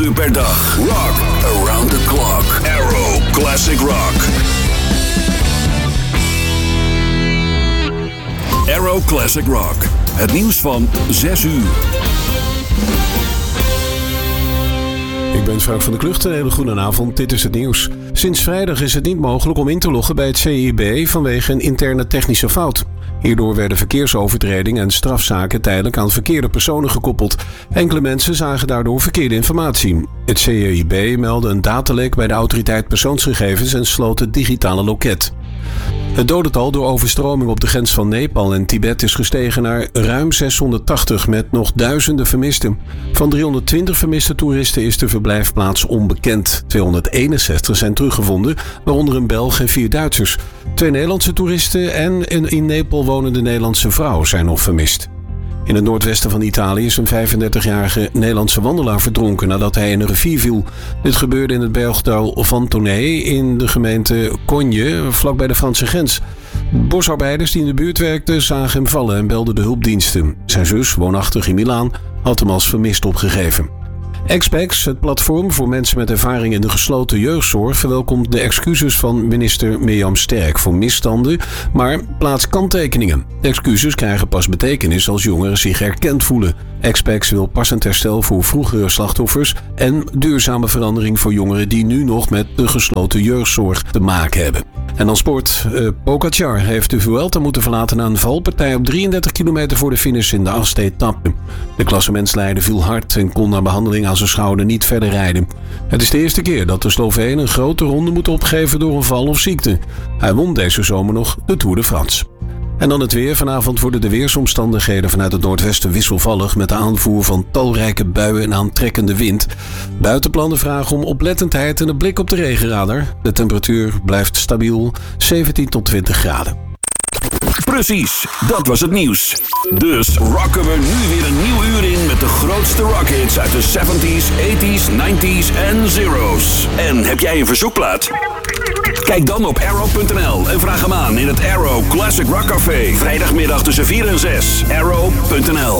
uur per dag. Rock around the clock. Arrow Classic Rock. Arrow Classic Rock. Het nieuws van 6 uur. Ik ben Frank van der Klucht. Een hele goede avond. Dit is het nieuws. Sinds vrijdag is het niet mogelijk om in te loggen bij het CIB vanwege een interne technische fout. Hierdoor werden verkeersovertredingen en strafzaken tijdelijk aan verkeerde personen gekoppeld. Enkele mensen zagen daardoor verkeerde informatie. Het CIB meldde een datalek bij de autoriteit persoonsgegevens en sloot het digitale loket. Het dodental door overstroming op de grens van Nepal en Tibet is gestegen naar ruim 680 met nog duizenden vermisten. Van 320 vermiste toeristen is de verblijfplaats onbekend. 261 zijn teruggevonden, waaronder een Belg en 4 Duitsers. 2 Nederlandse toeristen en een in Nepal wonende Nederlandse vrouw zijn nog vermist. In het noordwesten van Italië is een 35-jarige Nederlandse wandelaar verdronken nadat hij in een rivier viel. Dit gebeurde in het bergdal van Tonné in de gemeente Cogne, vlakbij de Franse grens. Bosarbeiders die in de buurt werkten zagen hem vallen en belden de hulpdiensten. Zijn zus, woonachtig in Milaan, had hem als vermist opgegeven. Expex, het platform voor mensen met ervaring in de gesloten jeugdzorg, verwelkomt de excuses van minister Mirjam Sterk voor misstanden, maar plaatst kanttekeningen. De excuses krijgen pas betekenis als jongeren zich erkend voelen. Expex wil passend herstel voor vroegere slachtoffers en duurzame verandering voor jongeren die nu nog met de gesloten jeugdzorg te maken hebben. En dan sport. Pogacar heeft de Vuelta moeten verlaten na een valpartij op 33 kilometer voor de finish in de 8e etappe. De klassementsleider viel hard en kon na behandeling aan zijn schouder niet verder rijden. Het is de eerste keer dat de Sloveen een grote ronde moet opgeven door een val of ziekte. Hij won deze zomer nog de Tour de France. En dan het weer. Vanavond worden de weersomstandigheden vanuit het noordwesten wisselvallig met de aanvoer van talrijke buien en aantrekkende wind. Buitenplannen vragen om oplettendheid en een blik op de regenradar. De temperatuur blijft stabiel, 17 tot 20 graden. Precies, dat was het nieuws. Dus rocken we nu weer een nieuw uur in met de grootste rockhits uit de 70s, 80s, 90s en zeros. En heb jij een verzoekplaat? Kijk dan op arrow.nl en vraag hem aan in het Arrow Classic Rock Café. Vrijdagmiddag tussen 4 en 6. Arrow.nl.